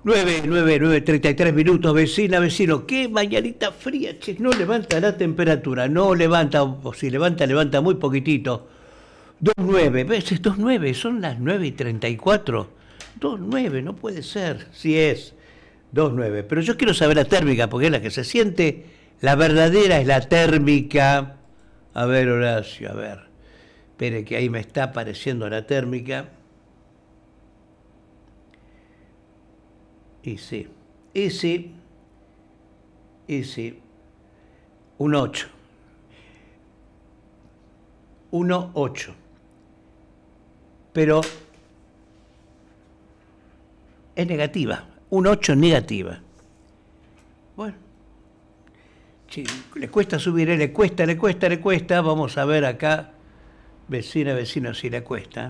9:33 minutos, vecina, vecino. Qué mañanita fría, che, no levanta la temperatura, no levanta, o si levanta, levanta muy poquitito. 2:09, ¿ves? Es 2:09, son las 9:34. 2:09, no puede ser, sí es 2:09. Pero yo quiero saber la térmica, porque es la que se siente. La verdadera es la térmica. A ver, Horacio, a ver. Espere que ahí me está apareciendo la térmica. Y sí, y sí, y sí. Un 8. 1,8. Pero es negativa. Un 8 negativa. Bueno, sí, le cuesta subir, le cuesta. Vamos a ver acá, vecina, vecino, si le cuesta.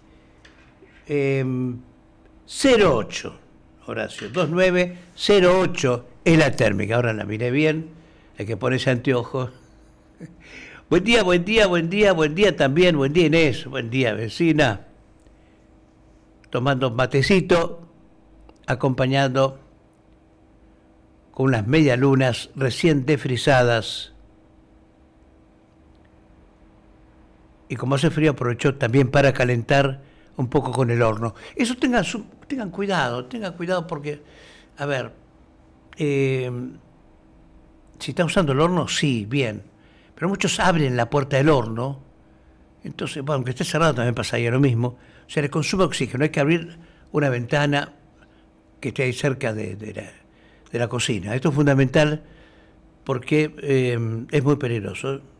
0,8, Horacio. 2,9, 0,8 es la térmica. Ahora la miré bien, hay que ponerse anteojos. Buen día, buen día, buen día, buen día también, buen día Inés, buen día vecina. Tomando matecito, acompañando con unas medialunas recién defrizadas. Y como hace frío, aprovechó también para calentar un poco con el horno. Eso tengan cuidado porque, a ver, si está usando el horno, sí, bien. Pero muchos abren la puerta del horno, entonces, bueno, aunque esté cerrado también pasaría lo mismo. O sea, le consume oxígeno, hay que abrir una ventana que esté ahí cerca de la cocina. Esto es fundamental porque es muy peligroso.